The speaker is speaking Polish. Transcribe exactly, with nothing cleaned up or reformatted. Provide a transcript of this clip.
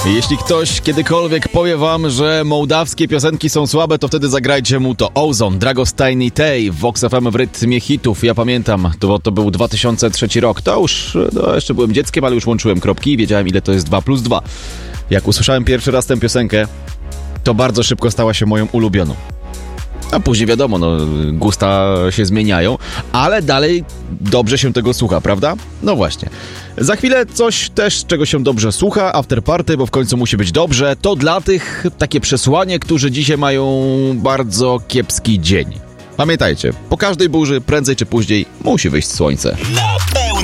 Jeśli ktoś kiedykolwiek powie wam, że mołdawskie piosenki są słabe, to wtedy zagrajcie mu to. Ozon, Dragostea Tej, Vox F M w rytmie hitów. Ja pamiętam, to, to był dwa tysiące trzeci rok. To już, no, jeszcze byłem dzieckiem, ale już łączyłem kropki i wiedziałem, ile to jest dwa plus dwa. Jak usłyszałem pierwszy raz tę piosenkę, to bardzo szybko stała się moją ulubioną. A później wiadomo, no, gusta się zmieniają, ale dalej dobrze się tego słucha, prawda? No właśnie. Za chwilę coś też, czego się dobrze słucha, afterparty, bo w końcu musi być dobrze. To dla tych takie przesłanie, którzy dzisiaj mają bardzo kiepski dzień. Pamiętajcie, po każdej burzy, prędzej czy później, musi wyjść słońce.